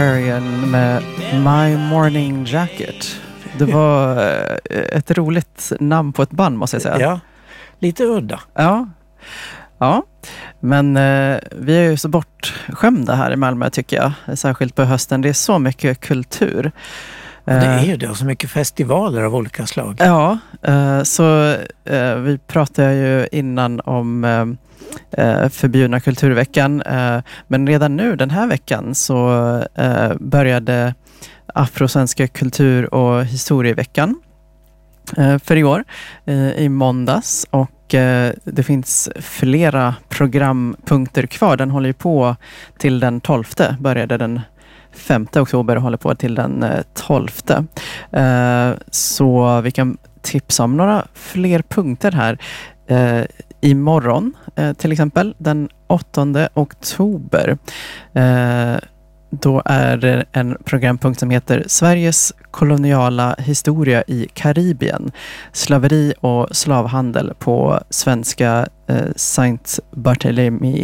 Arian med My Morning Jacket. Det var ett roligt namn på ett band, måste jag säga. Ja, lite udda. Ja. Men vi är ju så bortskämda här i Malmö, tycker jag. Särskilt på hösten. Det är så mycket kultur. Och det är ju det, och så mycket festivaler av olika slag. Ja, så vi pratade ju innan om förbjudna kulturveckan. Men redan nu den här veckan så började Afrosvenska kultur- och historieveckan för i år i måndags. Och det finns flera programpunkter kvar. Den håller ju på till den 12. Började den 5 oktober och håller på till den 12. Så vi kan tipsa om några fler punkter här. Imorgon till exempel, den 8 oktober. Då är det en programpunkt som heter Sveriges koloniala historia i Karibien. Slaveri och slavhandel på svenska Saint Barthélemy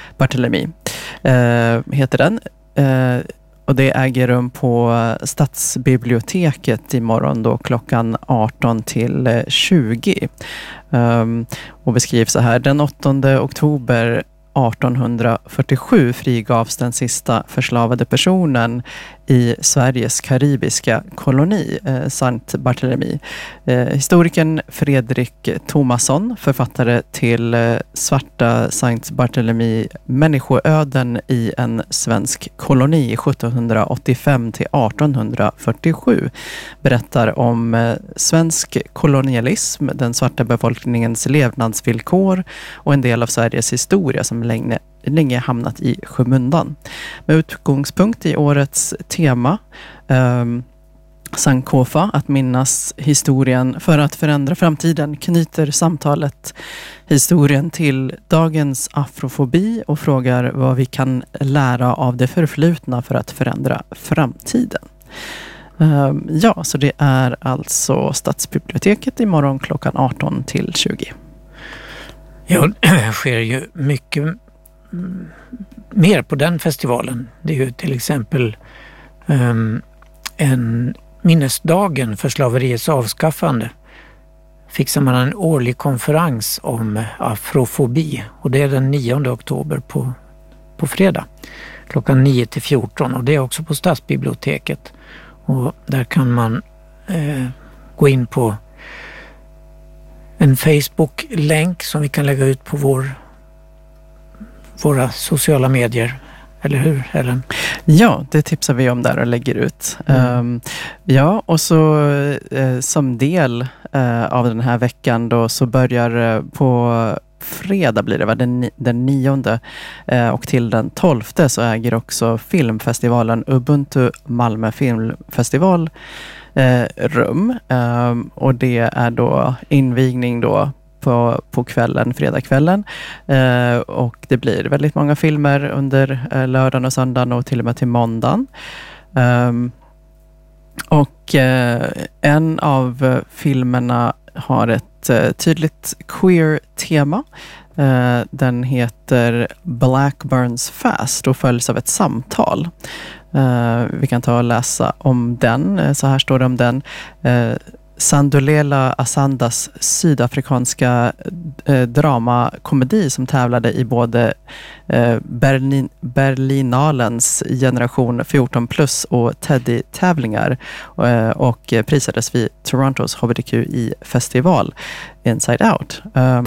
heter den. Och det äger rum på Stadsbiblioteket imorgon då klockan 18 till 20. Och beskrivs så här. Den 8 oktober 1847 frigavs den sista förslavade personen i Sveriges karibiska koloni, Saint Barthélemy. Historikern Fredrik Thomasson, författare till Svarta Saint Barthélemy, människoöden i en svensk koloni 1785 till 1847, berättar om svensk kolonialism, den svarta befolkningens levnadsvillkor och en del av Sveriges historia som länge hamnat i skymundan. Med utgångspunkt i årets tema Sankofa, att minnas historien för att förändra framtiden, knyter samtalet historien till dagens afrofobi och frågar vad vi kan lära av det förflutna för att förändra framtiden. Ja, så det är alltså Stadsbiblioteket imorgon klockan 18 till 20. Ja, det sker ju mycket mer på den festivalen. Det är ju till exempel en minnesdagen för slaveriets avskaffande. Fixar man en årlig konferens om afrofobi, och det är den 9 oktober på fredag klockan 9 till 14, och det är också på Stadsbiblioteket. Och där kan man gå in på en Facebook-länk som vi kan lägga ut på våra sociala medier. Eller hur, Ellen? Ja, det tipsar vi om där och lägger ut. Ja, och så som del av den här veckan då, så börjar på fredag blir det, den 9 och till den 12 så äger också filmfestivalen Ubuntu Malmö Filmfestival rum. Och det är då invigning då på kvällen, fredagskvällen. Och det blir väldigt många filmer under lördagen och söndagen och till och med till måndagen. Och en av filmerna har ett tydligt queer-tema. Den heter Blackburns Fast och följs av ett samtal. Vi kan ta och läsa om den. Så här står det om den. Sandolela Asandas sydafrikanska dramakomedi som tävlade i både Berlinalens generation 14+ och Teddy-tävlingar och prisades vid Torontos HBTQI-festival Inside Out.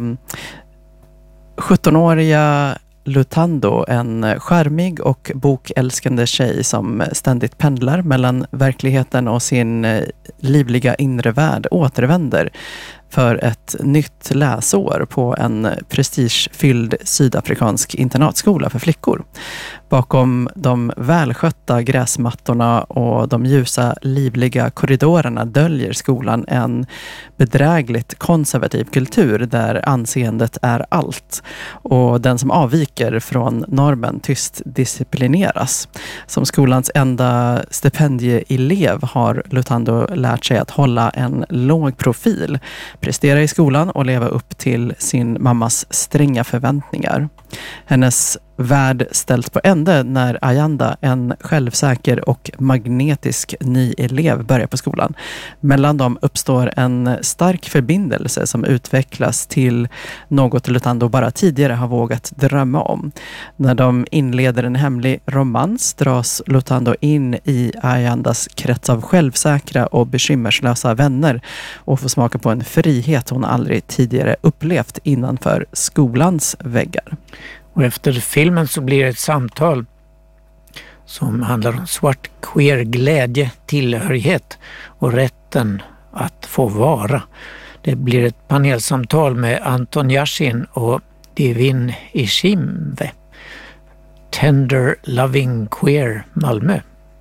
17-åriga Lutando, en charmig och bokälskande tjej som ständigt pendlar mellan verkligheten och sin livliga inre värld, återvänder för ett nytt läsår på en prestigefylld sydafrikansk internatskola för flickor. Bakom de välskötta gräsmattorna och de ljusa, livliga korridorerna döljer skolan en bedrägligt konservativ kultur där anseendet är allt och den som avviker från normen tyst disciplineras. Som skolans enda stipendieelev har Lutando lärt sig att hålla en låg profil, prestera i skolan och leva upp till sin mammas stränga förväntningar. Hennes värld ställs på ände när Ayanda, en självsäker och magnetisk ny elev, börjar på skolan. Mellan dem uppstår en stark förbindelse som utvecklas till något Lutando bara tidigare har vågat drömma om. När de inleder en hemlig romans dras Lutando in i Ayandas krets av självsäkra och bekymmerslösa vänner och får smaka på en frihet hon aldrig tidigare upplevt innanför skolans väggar. Och efter filmen så blir det ett samtal som handlar om svart queer glädje, tillhörighet och rätten att få vara. Det blir ett panelsamtal med Anton Yashin och Divin Ishimve, Tender Loving Queer Malmö.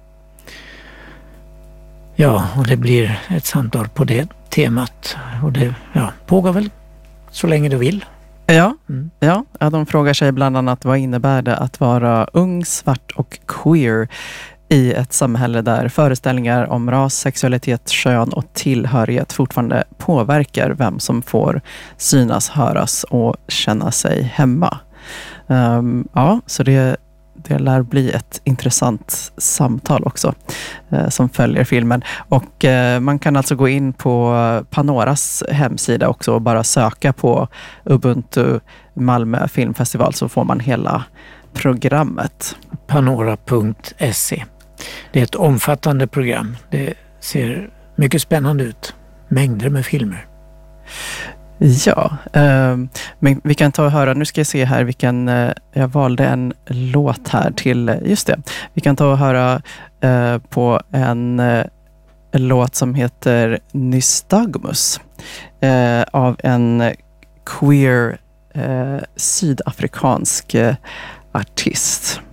Ja, och det blir ett samtal på det temat och det pågår väl så länge du vill. Ja, de frågar sig bland annat vad innebär det att vara ung, svart och queer i ett samhälle där föreställningar om ras, sexualitet, kön och tillhörighet fortfarande påverkar vem som får synas, höras och känna sig hemma. Så det lär bli ett intressant samtal också som följer filmen. Och man kan alltså gå in på Panoras hemsida också och bara söka på Ubuntu Malmö filmfestival så får man hela programmet. Panora.se. Det är ett omfattande program. Det ser mycket spännande ut. Mängder med filmer. Ja, men vi kan ta och höra, nu ska jag se här vilken, jag valde en låt här till, just det. Vi kan ta och höra på en låt som heter Nystagmus av en queer sydafrikansk artist.